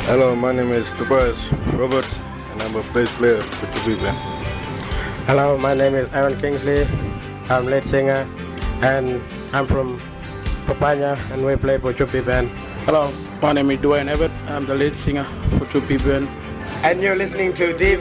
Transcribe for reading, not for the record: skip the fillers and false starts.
Hello, my name is Tobias Roberts, and I'm a bass player for Chupi Band. Hello, my name is Aaron Kingsley. I'm lead singer, and I'm from Papaya, and we play for Chupi Band. Hello, my name is Dwayne Abbott. I'm the lead singer for Chupi Band. And you're listening to Diva.